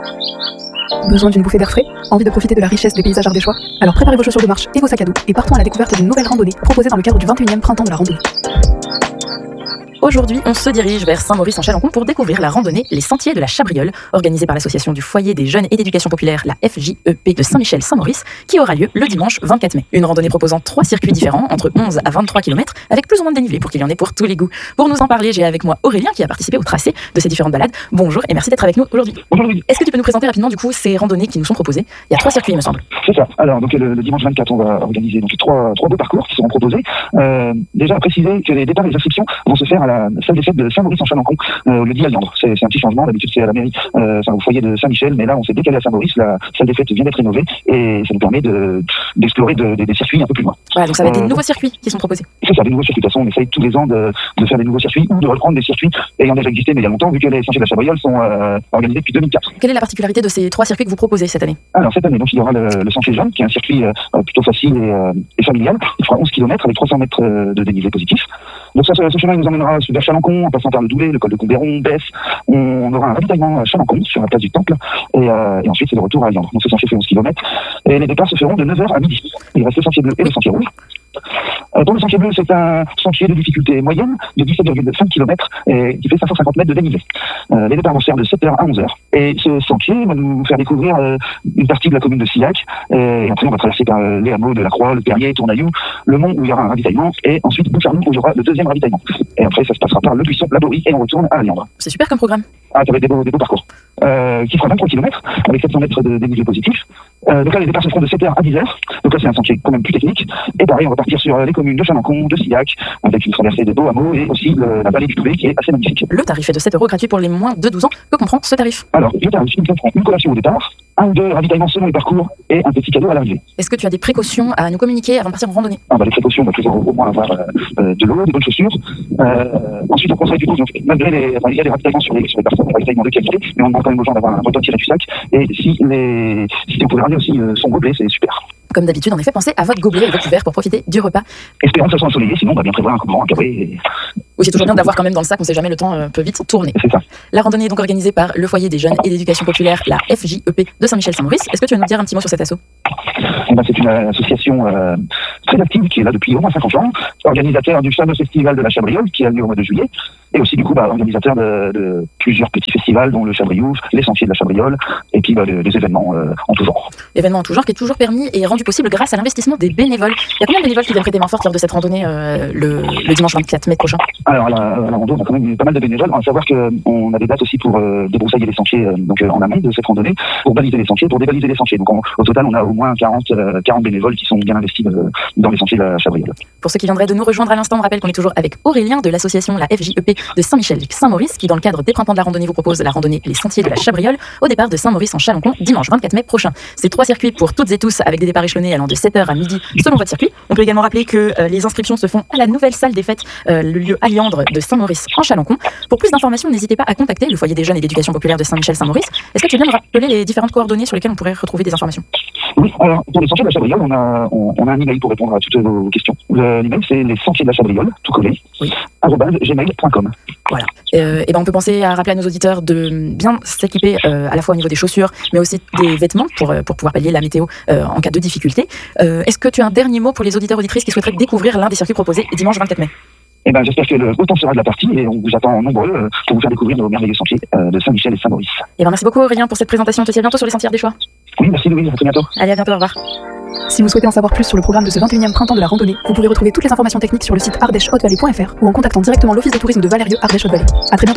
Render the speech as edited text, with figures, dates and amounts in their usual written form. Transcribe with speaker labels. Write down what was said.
Speaker 1: Besoin d'une bouffée d'air frais? Envie de profiter de la richesse des paysages ardéchois? Alors préparez vos chaussures de marche et vos sacs à dos et partons à la découverte d'une nouvelle randonnée proposée dans le cadre du 21e printemps de la randonnée.
Speaker 2: Aujourd'hui, on se dirige vers Saint-Maurice-en-Chalancon pour découvrir la randonnée Les Sentiers de la Chabriole, organisée par l'association du Foyer des Jeunes et d'Éducation Populaire, la FJEP de Saint-Michel-Saint-Maurice, qui aura lieu le dimanche 24 mai. Une randonnée proposant 3 circuits différents, entre 11 à 23 km, avec plus ou moins de dénivelé pour qu'il y en ait pour tous les goûts. Pour nous en parler, j'ai avec moi Aurélien qui a participé au tracé de ces différentes balades. Bonjour et merci d'être avec nous aujourd'hui.
Speaker 3: Bonjour.
Speaker 2: Est-ce que tu peux nous présenter rapidement du coup ces randonnées qui nous sont proposées? Il y a 3 circuits, il me semble.
Speaker 3: C'est ça. Alors donc le dimanche 24, on va organiser donc trois beaux parcours qui seront proposés. Déjà à préciser que les départs et les inscriptions vont se faire à la salle des fêtes de Saint-Maurice-en-Chalancon, au lieu d'Aliandre. C'est un petit changement. D'habitude c'est à la mairie, au foyer de Saint-Michel, mais là on s'est décalé à Saint-Maurice. La salle des fêtes vient d'être rénovée et ça nous permet d'explorer des circuits un peu plus loin.
Speaker 2: Voilà, donc ça va être des nouveaux circuits qui sont proposés.
Speaker 3: C'est ça, des nouveaux circuits. De toute façon, on essaye tous les ans de faire des nouveaux circuits ou de reprendre des circuits ayant déjà existé mais il y a longtemps, vu que les Sentiers de la Chabriole sont organisés depuis 2004.
Speaker 2: Quelle est la particularité de ces 3 circuits que vous proposez cette année?
Speaker 3: Alors cette année, donc il y aura le Sentier Jaune, qui est un circuit plutôt facile et familial. Il fera 11 km avec 300 mètres de dénivelé positif. Donc ce chemin nous emmènera vers Chalancon, en passant par le Doulet, le col de Combéron, Besse. On aura un ravitaillement à Chalancon, sur la place du Temple, et ensuite c'est le retour à Aliandre. Donc ce sentier fait 11 km, et les départs se feront de 9h à midi. Il reste le sentier bleu et le sentier rouge. Pour le sentier bleu, c'est un sentier de difficulté moyenne de 17,5 km et qui fait 550 mètres de dénivelé. Les départs vont se faire de 7h à 11h. Et ce sentier va nous faire découvrir une partie de la commune de Sillac. Et après, on va traverser par les hameaux de la Croix, le Perrier, Tournaillou, le Mont où il y aura un ravitaillement, et ensuite Bouchernou où il y aura le deuxième ravitaillement. Et après, ça se passera par le Buisson, la Borie, et on retourne à Aliandre.
Speaker 2: C'est super comme programme.
Speaker 3: Ça va être des beaux parcours. Qui fera 23 km avec 700 mètres de dénivelé positif. Donc là, les départs se feront de 7h à 10h. Donc là, c'est un sentier quand même plus technique. Et pareil, on va partir sur les communes de Chalancon, de Sillac, avec une traversée des beaux hameaux et aussi la vallée du Touvet qui est assez magnifique.
Speaker 2: Le tarif est de 7 € gratuit pour les moins de 12 ans. Que comprend ce tarif?
Speaker 3: Alors, le tarif, nous comprend une collation au départ, un ou deux ravitaillements selon les parcours et un petit cadeau à l'arrivée.
Speaker 2: Est-ce que tu as des précautions à nous communiquer avant de partir en randonnée?
Speaker 3: Les précautions, on va toujours au moins avoir de l'eau, des bonnes chaussures. Ensuite, on conseille du coup, malgré il y a des ravitaillements sur les parcours, des ravitaillements de qualité, mais on demande quand même aux gens d'avoir un bouton tiré du sac. Et si on pouvait ramener aussi son gobelet, c'est super.
Speaker 2: Comme d'habitude, en effet, pensez à votre gobelet et votre verre pour profiter du repas.
Speaker 3: Espérons que ça soit ensoleillé, sinon on va bien prévoir un courant, un carré.
Speaker 2: Oui, c'est toujours bien d'avoir quand même dans le sac, on sait jamais, le temps peut vite tourner.
Speaker 3: C'est ça.
Speaker 2: La randonnée est donc organisée par le Foyer des Jeunes et d'Éducation Populaire, la FJEP de Saint-Michel-Saint-Maurice. Est-ce que tu veux nous dire un petit mot sur cet assaut?
Speaker 3: C'est une association très active qui est là depuis au moins 50 ans, organisateur du fameux festival de la Chabriole qui a lieu au mois de juillet, et aussi du coup organisateur de plusieurs petits festivals dont le Chabriouf, les Sentiers de la Chabriole, et puis des événements en tout genre.
Speaker 2: Événements en tout genre qui est toujours permis et rendu possible grâce à l'investissement des bénévoles. Il y a combien de bénévoles qui viennent prêter main forte lors de cette randonnée le dimanche 24 mai prochain?
Speaker 3: Alors à la randonnée, on a quand même pas mal de bénévoles. On va savoir qu'on a des dates aussi pour débroussailler les sentiers en amont de cette randonnée, pour baliser les sentiers, pour débaliser les sentiers. Donc au total, on a au moins 40 bénévoles qui sont bien investis dans les sentiers de la Chabriole.
Speaker 2: Pour ceux qui viendraient de nous rejoindre à l'instant, on rappelle qu'on est toujours avec Aurélien de l'association la FJEP de Saint-Michel-Saint-Maurice qui, dans le cadre des printemps de la randonnée, vous propose la randonnée Les Sentiers de la Chabriole au départ de Saint-Maurice-en-Chalancon dimanche 24 mai prochain. C'est 3 circuits pour toutes et tous avec des départs échelonnés allant de 7h à midi selon votre circuit. On peut également rappeler que les inscriptions se font à la nouvelle salle des fêtes, le lieu Aliandre de Saint-Maurice-en-Chalancon. Pour plus d'informations, n'hésitez pas à contacter le Foyer des Jeunes et d'Éducation Populaire de Saint-Michel-Saint-Maurice. Est-ce que tu veux bien me rappeler les différentes coordonnées sur lesquelles on pourrait retrouver des informations?
Speaker 3: Oui, alors pour les Sentiers de la Chabriole, on a un email pour répondre à toutes vos questions. L'email, c'est les Sentiers de la Chabriole, tout collé,
Speaker 2: oui.
Speaker 3: @gmail.com.
Speaker 2: Voilà. Et on peut penser à rappeler à nos auditeurs de bien s'équiper à la fois au niveau des chaussures, mais aussi des vêtements pour pouvoir pallier la météo en cas de difficulté. Est-ce que tu as un dernier mot pour les auditeurs auditrices qui souhaiteraient découvrir l'un des circuits proposés dimanche 24 mai?
Speaker 3: J'espère que le temps sera de la partie et on vous attend nombreux pour vous faire découvrir nos merveilleux sentiers de Saint-Michel et Saint-Maurice.
Speaker 2: Merci beaucoup Aurélien pour cette présentation. On te dit à bientôt sur les Sentiers ardéchois.
Speaker 3: Oui, merci Louise, à très bientôt.
Speaker 2: Allez, à bientôt, au revoir.
Speaker 1: Si vous souhaitez en savoir plus sur le programme de ce 21e printemps de la randonnée, vous pouvez retrouver toutes les informations techniques sur le site ardèche-haute-vallée.fr ou en contactant directement l'office de tourisme de Valérieux Ardèche-Haute-Vallée. À très bientôt.